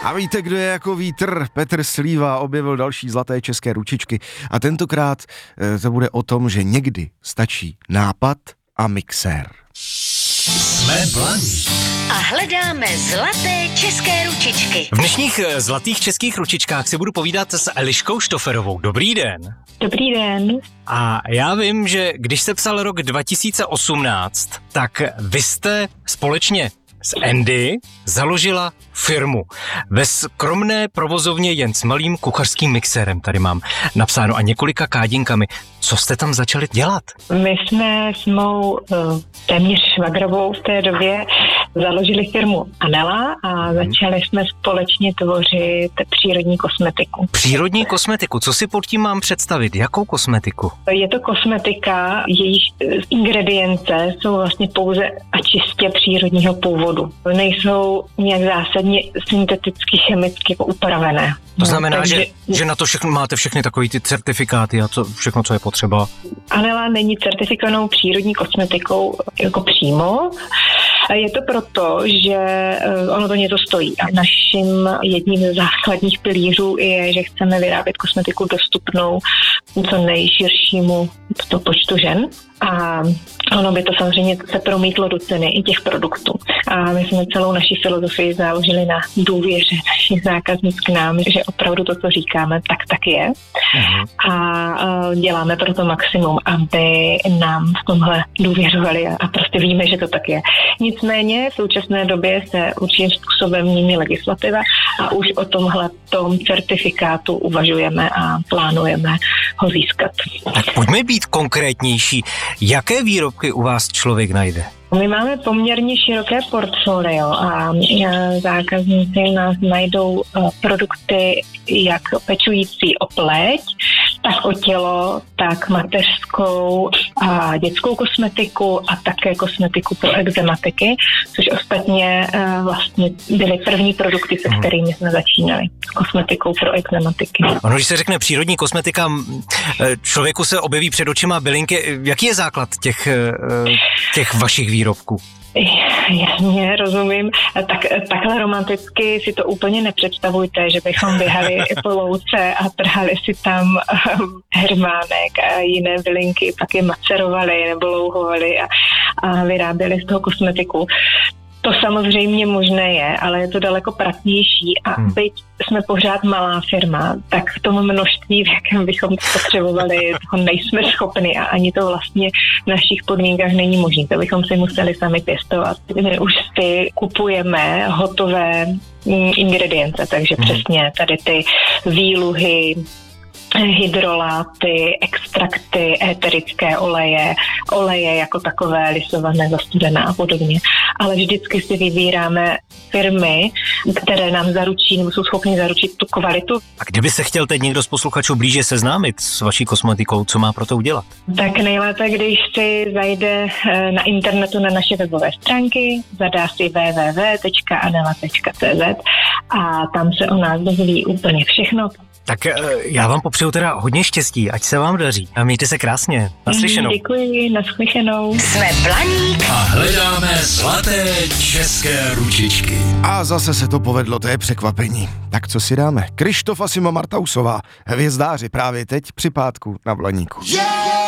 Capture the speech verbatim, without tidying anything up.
A víte, kdo je jako vítr? Petr Slíva objevil další zlaté české ručičky a tentokrát e, to bude o tom, že někdy stačí nápad a mixér. Jsme Blaník a hledáme zlaté české ručičky. V dnešních zlatých českých ručičkách si budu povídat s Eliškou Štoferovou. Dobrý den. Dobrý den. A já vím, že když se psal rok dva tisíce osmnáct, tak vy jste společně s Andy založila firmu ve skromné provozovně jen s malým kuchařským mixérem, tady mám napsáno, a několika kádinkami. Co jste tam začali dělat? My jsme s mou uh, téměř švagrovou v té době založili firmu Anela a začali jsme společně tvořit přírodní kosmetiku. Přírodní kosmetiku, co si pod tím mám představit? Jakou kosmetiku? Je to kosmetika, jejíž ingredience jsou vlastně pouze a čistě přírodního původu. Nejsou nějak zásadně synteticky, chemicky upravené. To znamená, no, takže... že, že na to všechno máte všechny takové ty certifikáty a co, všechno, co je potřeba? Anela není certifikovanou přírodní kosmetikou jako přímo. Je to proto, že ono to něco stojí. A naším jedním z základních pilířů je, že chceme vyrábět kosmetiku dostupnou co nejširšímu to počtu žen. A ono by to samozřejmě se promítlo do ceny i těch produktů. A my jsme celou naši filozofii založili na důvěře našich zákazníků k nám, že opravdu to, co říkáme, tak tak je. Uh-huh. A děláme pro to maximum, aby nám v tomhle důvěřovali a prostě víme, že to tak je. Nicméně v současné době se určitým způsobem mění legislativa a už o tomhle tom certifikátu uvažujeme a plánujeme ho získat. Tak pojďme být konkrétnější. Jaké výrobky u vás člověk najde? My máme poměrně široké portfolio a zákazníci nás najdou produkty jak pečující o pleť, tak o tělo, tak mateřskou a dětskou kosmetiku a také kosmetiku pro ekzematiky, což ostatně vlastně byly první produkty, se kterými jsme začínali. Kosmetikou pro ekzematiky. Ono, když se řekne přírodní kosmetika, člověku se objeví před očima bylinky. Jaký je základ těch, těch vašich výrobků? Jasně, rozumím. Tak, takhle romanticky si to úplně nepředstavujte, že bychom běhali po louce a trhali si tam hermánek a jiné bylinky, pak je macerovali nebo louhovali a, a vyráběli z toho kosmetiku. To samozřejmě možné je, ale je to daleko praktičnější a hmm. byť jsme pořád malá firma, tak v tom množství, v jakém bychom potřebovali, toho nejsme schopni a ani to vlastně v našich podmínkách není možné. To bychom si museli sami pěstovat. My už si kupujeme hotové ingredience, takže hmm. přesně tady ty výluhy, hydroláty, extrakty, éterické oleje, oleje jako takové, lisované, zastudené a podobně. Ale vždycky si vybíráme firmy, které nám zaručí, nebo jsou schopny zaručit tu kvalitu. A kdyby se chtěl teď někdo z posluchačů blíže seznámit s vaší kosmetikou, co má pro to udělat? Tak nejlépe, když si zajde na internetu na naše webové stránky, zadá si w w w tečka anela tečka c z a tam se o nás dozví úplně všechno. Tak já vám popřeju teda hodně štěstí, ať se vám daří. A mějte se krásně. Naslyšenou. Děkuji, naslyšenou. Jsme Blaník a hledáme zlaté české ručičky. A zase se to povedlo, to je překvapení. Tak co si dáme? Krištof a Sima Martausová, hvězdáři právě teď při pátku na Blaníku. Yeah!